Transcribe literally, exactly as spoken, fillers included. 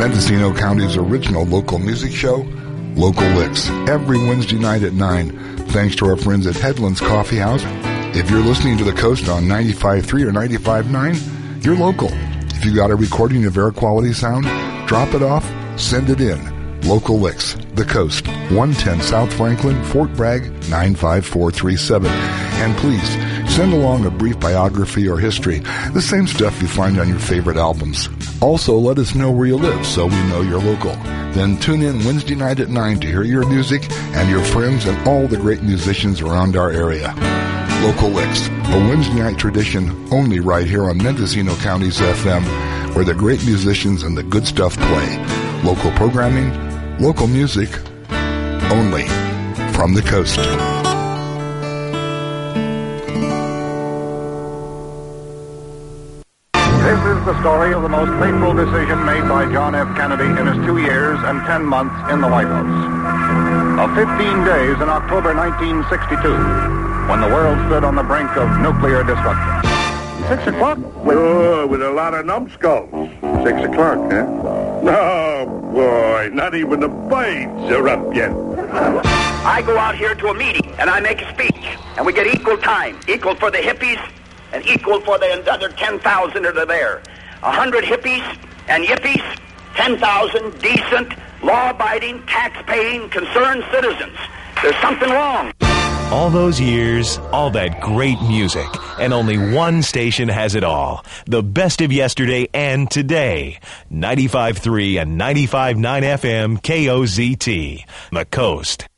Mendocino County's original local music show, Local Licks, every Wednesday night at nine, thanks to our friends at Headlands Coffee House. If you're listening to The Coast on ninety-five point three or ninety-five point nine, you're local. If you got a recording of air quality sound, drop it off, send it in. Local Licks, The Coast, one ten South Franklin, Fort Bragg, nine five four three seven. And please, send along a brief biography or history, the same stuff you find on your favorite albums. Also, let us know where you live so we know you're local. Then tune in Wednesday night at nine to hear your music and your friends and all the great musicians around our area. Local Licks, a Wednesday night tradition only right here on Mendocino County's F M, where the great musicians and the good stuff play. Local programming, local music, only from the coast. This is the story of the most fateful decision made by John F. Kennedy in his two years and ten months in the White House. Of fifteen days in October nineteen sixty-two, when the world stood on the brink of nuclear destruction. Six o'clock? With, oh, with a lot of numbskulls. Six o'clock, huh? Oh, boy, not even the birds are up yet. I go out here to a meeting, and I make a speech, and we get equal time, equal for the hippies, and equal for the other ten thousand that are there. A hundred hippies and yippies, ten thousand decent, law-abiding, tax-paying, concerned citizens. There's something wrong. All those years, all that great music, and only one station has it all. The best of yesterday and today. ninety-five point three and ninety-five point nine F M K O Z T. The Coast.